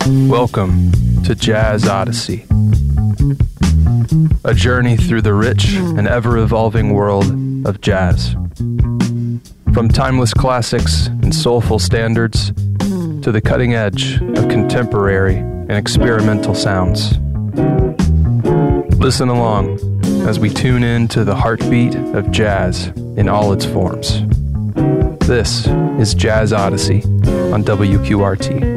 Welcome to Jazz Odyssey, a journey through the rich and ever-evolving world of jazz. From timeless classics and soulful standards to the cutting edge of contemporary and experimental sounds. Listen along as we tune in to the heartbeat of jazz in all its forms. This is Jazz Odyssey on WQRT.